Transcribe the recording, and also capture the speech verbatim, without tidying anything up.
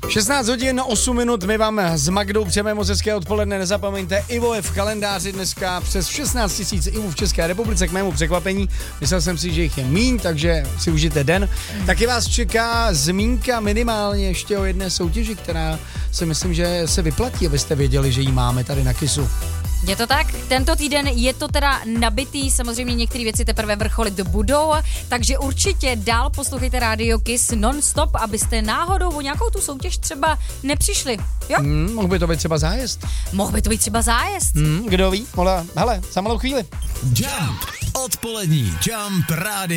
šestnáct hodin osm minut, my vám s Magdou přejeme moc hezké odpoledne, nezapomeňte, Ivo je v kalendáři dneska přes šestnáct tisíc Ivo v České republice, k mému překvapení, myslel jsem si, že jich je míň, takže si užijte den. Taky vás čeká zmínka minimálně ještě o jedné soutěži, která si myslím, že se vyplatí, abyste věděli, že ji máme tady na Kissu. Je to tak? Tento týden je to teda nabitý, samozřejmě některé věci teprve vrcholit budou, takže určitě dál poslouchejte Radio Kiss non-stop, abyste náhodou o nějakou tu soutěž třeba nepřišli, jo? Hmm, mohl by to být třeba zájezd. Mohl by to být třeba zájezd. Hmm, kdo ví? Mola, hele, za malou chvíli. Jump, odpolední Jump Rádio.